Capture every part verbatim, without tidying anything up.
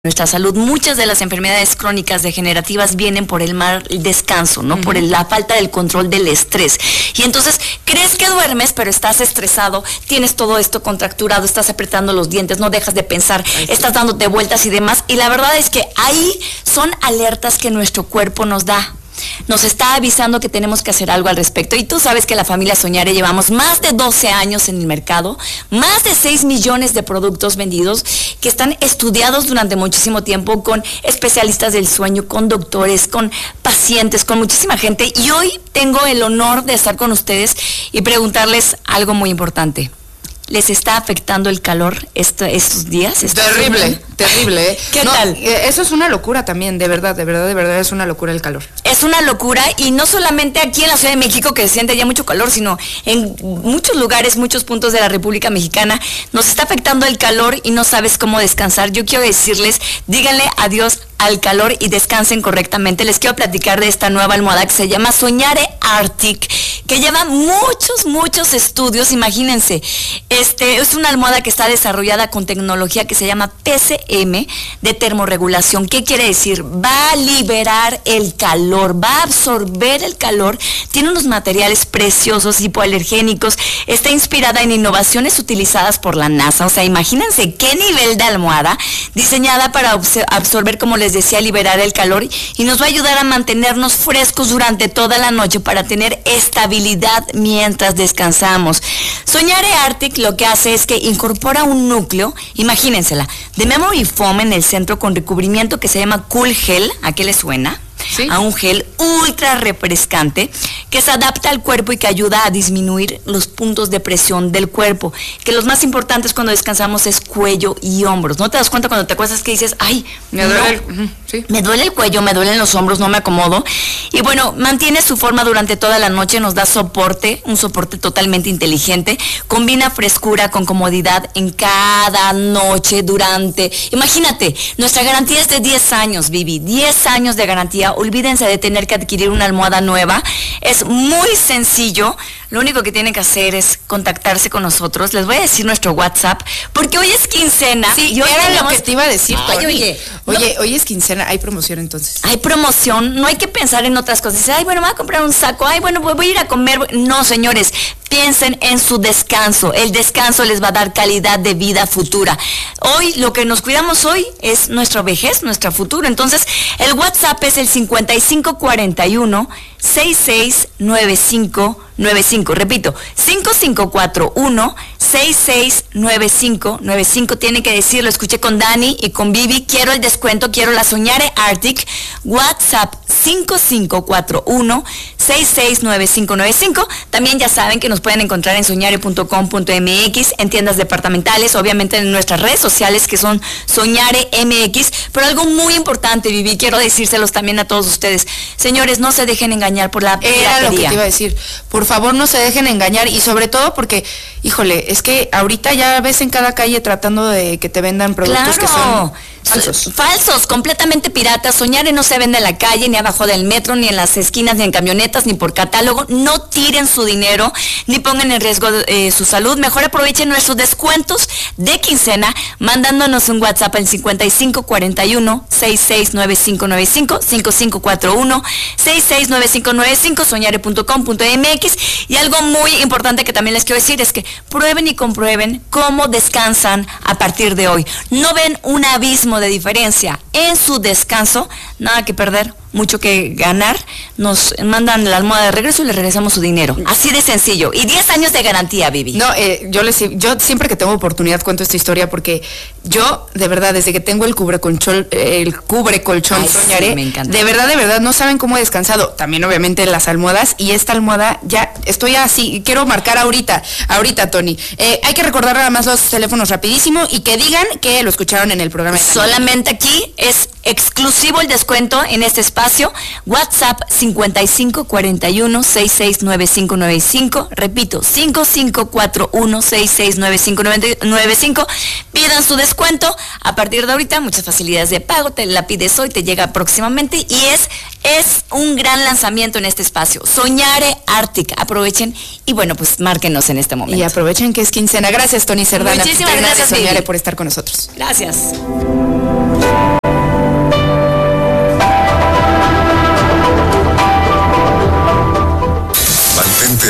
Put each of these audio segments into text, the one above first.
nuestra salud. Muchas de las enfermedades crónicas degenerativas vienen por el mal descanso, ¿no? Uh-huh. Por el, la falta del control del estrés. Y entonces, crees que duermes, pero estás estresado, tienes todo esto contracturado, estás apretando los dientes, no dejas de pensar, Ay, sí. estás dándote vueltas y demás. Y la verdad es que ahí son alertas que nuestro cuerpo nos da. Nos está avisando que tenemos que hacer algo al respecto. Y tú sabes que la familia Soñare llevamos más de doce años en el mercado, más de seis millones de productos vendidos que están estudiados durante muchísimo tiempo con especialistas del sueño, con doctores, con pacientes, con muchísima gente. Y hoy tengo el honor de estar con ustedes y preguntarles algo muy importante. ¿Les está afectando el calor esto, estos días? Terrible, terrible. ¿eh? ¿Qué no, tal? Eh, eso es una locura también, de verdad, de verdad, de verdad, es una locura el calor. Es una locura, y no solamente aquí en la Ciudad de México que se siente ya mucho calor, sino en muchos lugares, muchos puntos de la República Mexicana, nos está afectando el calor y no sabes cómo descansar. Yo quiero decirles, díganle adiós al calor y descansen correctamente. Les quiero platicar de esta nueva almohada que se llama Soñare Arctic, que lleva muchos, muchos estudios. Imagínense, este es una almohada que está desarrollada con tecnología que se llama P C M de termorregulación. ¿Qué quiere decir? Va a liberar el calor, va a absorber el calor, tiene unos materiales preciosos, hipoalergénicos, está inspirada en innovaciones utilizadas por la NASA. O sea, imagínense qué nivel de almohada, diseñada para absorber, como les decía, liberar el calor, y nos va a ayudar a mantenernos frescos durante toda la noche para tener estabilidad mientras descansamos. Soñare Arctic lo que hace es que incorpora un núcleo, imagínensela, de memory foam en el centro con recubrimiento que se llama Cool Gel. ¿A qué le suena? ¿Sí? A un gel ultra refrescante que se adapta al cuerpo y que ayuda a disminuir los puntos de presión del cuerpo, que los más importantes cuando descansamos es cuello y hombros. ¿No te das cuenta cuando te acuestas que dices, ay, me duele, no, el, uh-huh, ¿sí? me duele el cuello, me duelen los hombros, no me acomodo? Y bueno, mantiene su forma durante toda la noche, nos da soporte, un soporte totalmente inteligente, combina frescura con comodidad en cada noche durante, imagínate, nuestra garantía es de diez años, Vivi, diez años de garantía. Olvídense de tener que adquirir una almohada nueva. Es muy sencillo. Lo único que tienen que hacer es contactarse con nosotros. Les voy a decir nuestro WhatsApp, porque hoy es quincena. Sí, yo era tenemos... lo que te iba a decir, Ay, oye, oye, no... hoy es quincena, hay promoción entonces. Hay promoción, no hay que pensar en otras cosas. Ay, bueno, me voy a comprar un saco. Ay, bueno, voy a ir a comer. No, señores, piensen en su descanso. El descanso les va a dar calidad de vida futura. Hoy, lo que nos cuidamos hoy es nuestra vejez, nuestra futuro. Entonces, el WhatsApp es el cincuenta y cinco cuarenta y uno, sesenta y seis noventa y cinco noventa y cinco. Repito, cinco cinco cuatro uno, sesenta y seis noventa y cinco noventa y cinco. Tienen que decirlo, escuché con Dani y con Vivi, quiero el descuento, quiero la Soñare Arctic. WhatsApp cinco cinco cuatro uno, sesenta y seis noventa y cinco noventa y cinco. También ya saben que nos pueden encontrar en soñare punto com punto m x, en tiendas departamentales, obviamente en nuestras redes sociales que son Soñare M X. Pero algo muy importante, Vivi, quiero decírselos también a todos ustedes. Señores, no se dejen engañar por la piratería. Era lo que te iba a decir. Por favor, no se dejen engañar, y sobre todo porque, híjole, es que ahorita ya ves en cada calle tratando de que te vendan productos, claro, que son falsos. Falsos, completamente piratas. Soñare no se vende en la calle, ni abajo del metro, ni en las esquinas, ni en camionetas, ni por catálogo. No tiren su dinero, ni pongan en riesgo eh, su salud. Mejor aprovechen nuestros descuentos de quincena mandándonos un WhatsApp al cincuenta y cinco cuarenta y uno, sesenta y seis noventa y cinco noventa y cinco, cinco cinco cuatro uno, sesenta y seis noventa y cinco noventa y cinco, soñare punto com punto m x. Y algo muy importante que también les quiero decir es que prueben y comprueben cómo descansan a partir de hoy. No ven un abismo de diferencia en su descanso, nada que perder, mucho que ganar. Nos mandan la almohada de regreso y le regresamos su dinero. Así de sencillo. Y diez años de garantía, Vivi. No, eh, yo les, yo siempre que tengo oportunidad cuento esta historia, porque yo, de verdad, desde que tengo el cubre colchón, el cubre colchón Soñare, sí, me encanta. De verdad, de verdad, no saben cómo he descansado. También, obviamente, las almohadas, y esta almohada, ya estoy así. Quiero marcar ahorita, ahorita, Tony. Eh, hay que recordar nada más los teléfonos rapidísimo y que digan que lo escucharon en el programa. Solamente aquí es exclusivo el descuento en este espacio. WhatsApp cincuenta y cinco cuarenta y uno, sesenta y seis noventa y cinco noventa y cinco. Repito, cinco cinco cuatro uno, sesenta y seis noventa y cinco noventa y cinco. Pidan su descuento a partir de ahorita. Muchas facilidades de pago, te la pides hoy, te llega próximamente, y es, es un gran lanzamiento en este espacio. Soñare Arctic, aprovechen y bueno, pues márquenos en este momento. Y aprovechen que es quincena. Gracias, Tony Cerdana. Muchísimas gracias, Soñare, Vivi, por estar con nosotros. Gracias.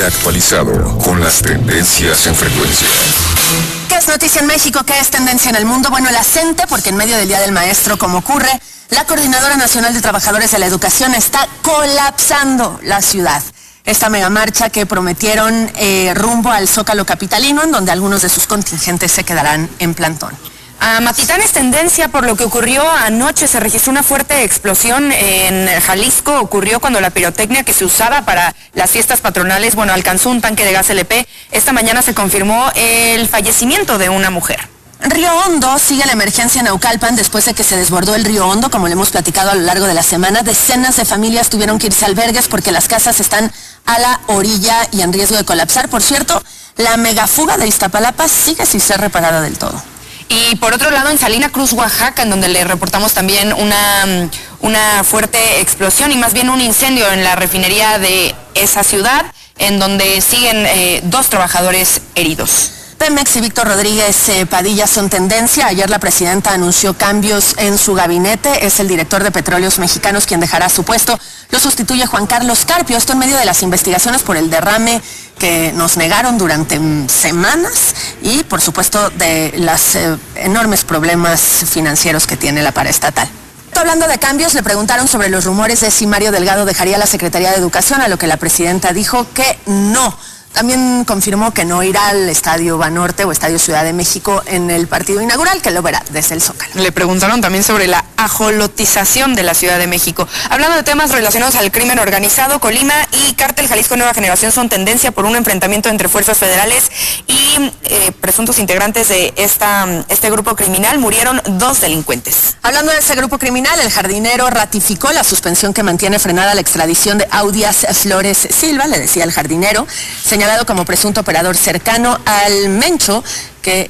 siempre actualizado con las tendencias en frecuencia. ¿Qué es noticia en México? ¿Qué es tendencia en el mundo? Bueno, la CENTE, porque en medio del Día del Maestro, como ocurre, la Coordinadora Nacional de Trabajadores de la Educación está colapsando la ciudad. Esta megamarcha que prometieron eh, rumbo al Zócalo capitalino, en donde algunos de sus contingentes se quedarán en plantón. A Matitán es tendencia por lo que ocurrió anoche. Se registró una fuerte explosión en Jalisco. Ocurrió cuando la pirotecnia que se usaba para las fiestas patronales, bueno, alcanzó un tanque de gas L P. Esta mañana se confirmó el fallecimiento de una mujer. Río Hondo sigue la emergencia en Naucalpan después de que se desbordó el río Hondo. Como le hemos platicado a lo largo de la semana, decenas de familias tuvieron que irse a albergues porque las casas están a la orilla y en riesgo de colapsar. Por cierto, la megafuga de Iztapalapa sigue sin ser reparada del todo. Y por otro lado, en Salina Cruz, Oaxaca, en donde le reportamos también una, una fuerte explosión y más bien un incendio en la refinería de esa ciudad, en donde siguen eh, dos trabajadores heridos. Pemex y Víctor Rodríguez eh, Padilla son tendencia. Ayer la presidenta anunció cambios en su gabinete. Es el director de Petróleos Mexicanos quien dejará su puesto. Lo sustituye Juan Carlos Carpio. Esto en medio de las investigaciones por el derrame que nos negaron durante semanas y, por supuesto, de los eh, enormes problemas financieros que tiene la paraestatal. Hablando de cambios, le preguntaron sobre los rumores de si Mario Delgado dejaría la Secretaría de Educación, a lo que la presidenta dijo que no. También confirmó que no irá al Estadio Banorte o Estadio Ciudad de México en el partido inaugural, que lo verá desde el Zócalo. Le preguntaron también sobre la ajolotización de la Ciudad de México. Hablando de temas relacionados al crimen organizado, Colima y Cártel Jalisco Nueva Generación son tendencia por un enfrentamiento entre fuerzas federales y eh, presuntos integrantes de esta, este grupo criminal. Murieron dos delincuentes. Hablando de ese grupo criminal, el jardinero ratificó la suspensión que mantiene frenada la extradición de Audias Flores Silva, le decía el jardinero, señalado como presunto operador cercano al Mencho, que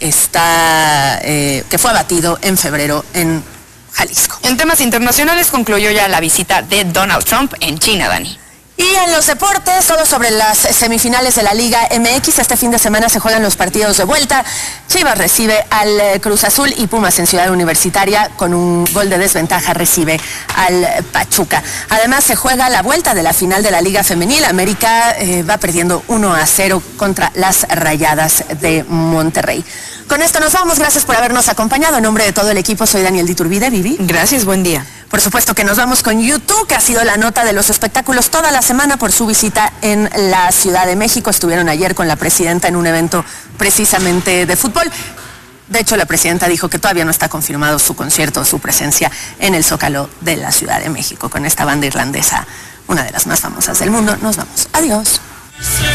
está eh, que fue abatido en febrero en Jalisco. En temas internacionales concluyó ya la visita de Donald Trump en China, Dani. Y en los deportes, todo sobre las semifinales de la Liga M X. Este fin de semana se juegan los partidos de vuelta. Chivas recibe al Cruz Azul y Pumas en Ciudad Universitaria con un gol de desventaja recibe al Pachuca. Además se juega la vuelta de la final de la Liga Femenil. América eh, va perdiendo uno a cero contra las Rayadas de Monterrey. Con esto nos vamos. Gracias por habernos acompañado. En nombre de todo el equipo, soy Daniel Diturbide. Vivi. Gracias, buen día. Por supuesto que nos vamos con YouTube, que ha sido la nota de los espectáculos toda la semana por su visita en la Ciudad de México. Estuvieron ayer con la presidenta en un evento precisamente de fútbol. De hecho, la presidenta dijo que todavía no está confirmado su concierto, su presencia en el Zócalo de la Ciudad de México con esta banda irlandesa, una de las más famosas del mundo. Nos vamos. Adiós.